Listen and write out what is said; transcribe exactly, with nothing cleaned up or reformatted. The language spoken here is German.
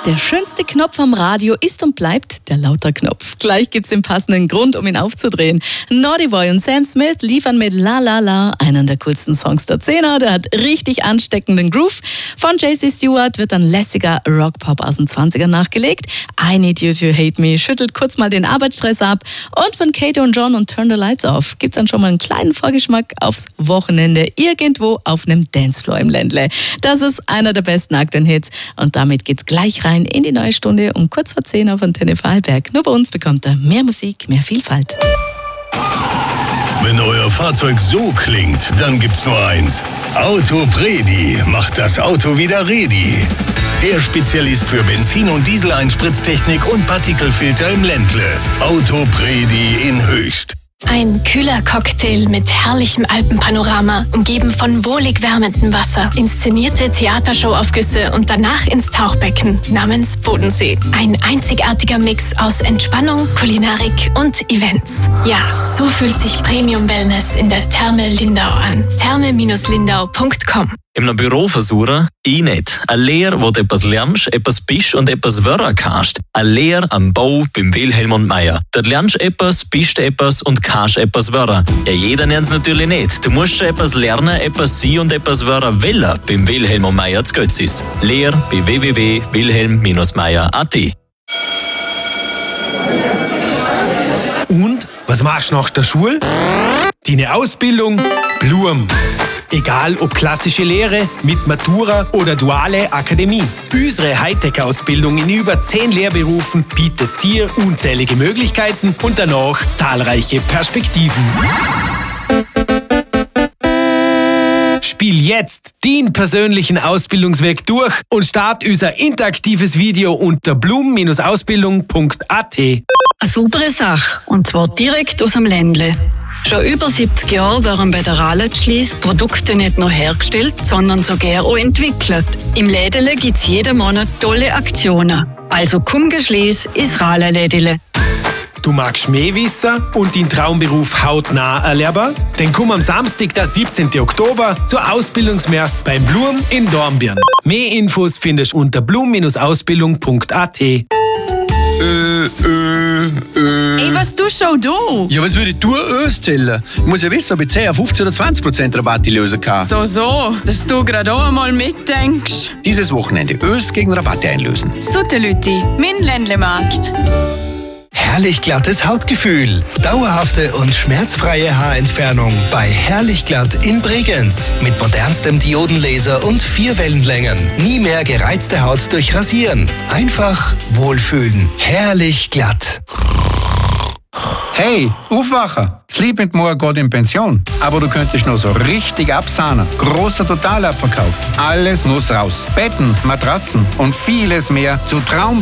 Der schönste Knopf am Radio ist und bleibt der Lauter-Knopf. Gleich gibt's den passenden Grund, um ihn aufzudrehen. Naughty Boy und Sam Smith liefern mit La La La einen der coolsten Songs der Zehner. Der hat richtig ansteckenden Groove. Von J C Stewart wird ein lässiger Rockpop aus den zwanzigern nachgelegt. I Need You to Hate Me schüttelt kurz mal den Arbeitsstress ab. Und von Kato und John und Turn the Lights Off gibt's dann schon mal einen kleinen Vorgeschmack aufs Wochenende irgendwo auf einem Dancefloor im Ländle. Das ist einer der besten aktuellen Hits. Und damit geht's gleich rein in die neue Stunde um kurz vor zehn auf Antenne Vorarlberg. Nur bei uns bekommt er mehr Musik, mehr Vielfalt. Wenn euer Fahrzeug so klingt, dann gibt's nur eins. Autopredi macht das Auto wieder ready. Der Spezialist für Benzin- und Diesel-Einspritztechnik und Partikelfilter im Ländle. Autopredi in Höchst. Ein kühler Cocktail mit herrlichem Alpenpanorama, umgeben von wohlig wärmendem Wasser, inszenierte Theatershowaufgüsse und danach ins Tauchbecken namens Bodensee. Ein einzigartiger Mix aus Entspannung, Kulinarik und Events. Ja, so fühlt sich Premium Wellness in der Therme Lindau an. therme lindau punkt com. In einem Büro versuchen, ich nicht. Eine Lehre, wo du etwas lernst, etwas bist und etwas werden kannst. Eine Lehre am Bau beim Wilhelm und Meier. Dort lernst du etwas, bist etwas und kannst etwas werden. Ja, jeder lernt es natürlich nicht. Du musst schon etwas lernen, etwas sein und etwas werden wollen beim Wilhelm und Meier zu Götzis. Lehre bei w w w punkt wilhelm meier punkt a t. Und was machst du nach der Schule? Deine Ausbildung? Blum. Egal ob klassische Lehre, mit Matura oder duale Akademie. Unsere Hightech-Ausbildung in über zehn Lehrberufen bietet dir unzählige Möglichkeiten und danach zahlreiche Perspektiven. Spiel jetzt den persönlichen Ausbildungsweg durch und start unser interaktives Video unter blum Ausbildung punkt a t. Eine saubere Sache, und zwar direkt aus dem Ländle. Schon über siebzig Jahre werden bei der Ralletschliess Produkte nicht nur hergestellt, sondern sogar auch entwickelt. Im Lädele gibt's jeden Monat tolle Aktionen. Also komm geschliess ins Rallelädele. Du magst mehr wissen und deinen Traumberuf hautnah erleben? Dann komm am Samstag, der siebzehnten Oktober, zur Ausbildungsmärst beim Blum in Dornbirn. Mehr Infos findest du unter blum Ausbildung punkt a t. Äh, äh, äh. Ey, was tust du da? Ja, was würde ich tun? Ös zählen. Ich muss ja wissen, ob ich zehn, fünfzehn oder zwanzig Prozent Rabatt lösen kann. So, so, dass du gerade auch einmal mitdenkst. Dieses Wochenende Ös gegen Rabatte einlösen. Suttelütti, mein Ländlemarkt. Herrlich glattes Hautgefühl. Dauerhafte und schmerzfreie Haarentfernung bei Herrlich glatt in Bregenz. Mit modernstem Diodenlaser und vier Wellenlängen. Nie mehr gereizte Haut durch Rasieren. Einfach wohlfühlen. Herrlich glatt. Hey, aufwachen! Sleep mit morgen geht in Pension. Aber du könntest noch so richtig absahnen. Großer Totalabverkauf. Alles muss raus. Betten, Matratzen und vieles mehr zu Traum